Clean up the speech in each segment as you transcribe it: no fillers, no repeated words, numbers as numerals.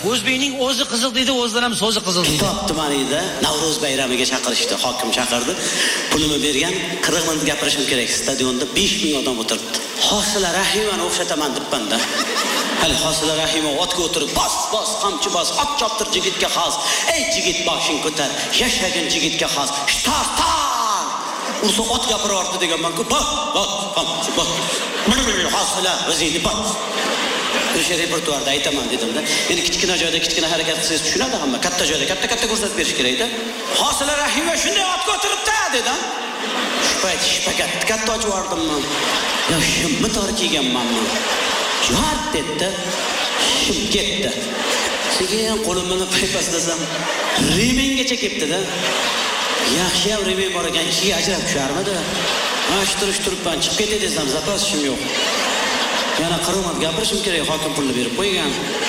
O'zbekning o'zi qizil deydi, o'zidan ham so'zi qizil deydi. Top tumanida Navro'z bayramiga chaqirishdi, hokim chaqirdi. Pulini bergan, 40 minut gapirishim kerak. Stadionda 5000 odam o'tiribdi. Hosila Rahimani o'xshataman debman-da. Hali Hosila Rahima otga o'tirib, bos, qamchi bos, ot choptir yigitga xos. Ey yigit boshing ko'tar, yashagin yigitga xos. Start! Ursa ot gapirardi deganman-ku. Bos, qamchi bos. Hosila o'zingni bos. O'sha repertuarda aytaman dedim-da. Endi kichkina joyda kichkina harakat qilsangiz tushunadi hamma. Katta joyda katta ko'rsatib berish kerak-da. Hosila Rahima shunday otga o'tiribdi dedim. Shpagat katta ochib yubordimman. Ya shimni tor kiyganmanmi? Jo'rt dedi. Shim ketdi. Sekin qo'limni paypaslasam, remengacha ketdi-da. Yaxshi ham remen bor ekan, ikkiga ajrab tusharmidi? Mashtirish turibman, chiqib ketay desam, zapas ishim yo'q. Yana qirmat gapirishim kerak, hokim pulni berib qo'ygan.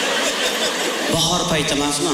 Bahor payti emasmi?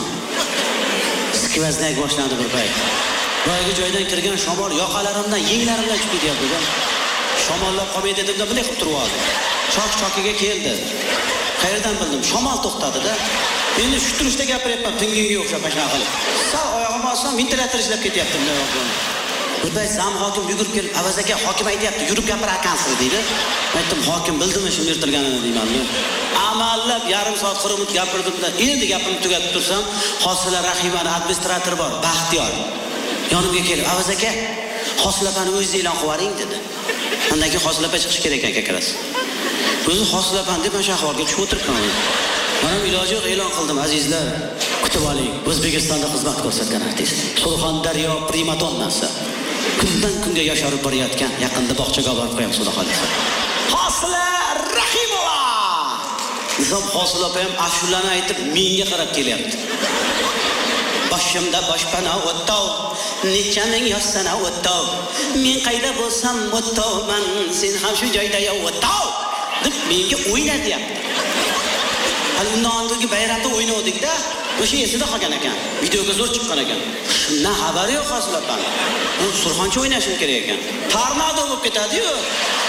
Skvaznak boshlandi bir payt. Boyagi joydan kirgan shamol yoqalarimdan, yenglarimdan chiqib ketyapti-da. Shamollab qolmay dedim-da, bunday qilib turib oldi. Choq-choqiga keldi. Qayerdan bildim? Shamol to'xtadi-da. Endi shu turishda gapiryapman, tingiga o'xshab mashina qilib. Sal oyog'im osam ventilator ishlab ketyaptim buyoqdan. Bunday zam hokim yugurib kelib, "Avaz aka, hokim aytayapti, yurib gapirakansiz" dedi. Aytdim, "Hokim bildimi shuni yirtilganini" deyman-da. Amallab yarim soat qurumut gapirdim-da, endi gapimni tugatib tursam, Hosila Rahimani administratori bor, Baxtiyor. Yonimga kelib, "Avaz aka, Hosilapani o'zingiz e'lon qilib yuboring" dedi. Undan keyin Hosilapa chiqish kerak ekan kirasi. O'zi Hosilapan deb mana shu ahvolga tushib o'tiribman. Mana iloji yo'q e'lon qildim, azizlar. Kutib oling. O'zbekistonda xizmat ko'rsatgan artist. Surxondaryo primadonnasi. Kundan kunga yosharib borayotgan, yaqinda bog'chaga olib qo'yamiz, xudo xolisa. Hosila Rahimova. Nizom Hosilapa ham ashulani aytib menga qarab kelyapti. Boshimda boshpana o'tov, necha ming yoshsana o'tov. Men qayda bo'lsam o'tovman, sen ham shu joyda o'tov. Deb menga o'yna deyapti. Hali undan oldingi bayramda o'ynadik-da, o'sha esida qolgan ekan. Videoga zo'r chiqqan ekan. Shundan xabari yo'q Hosilapani. Surxoncha o'ynashim kerak ekan. Tornado bo'lib ketadi-yu.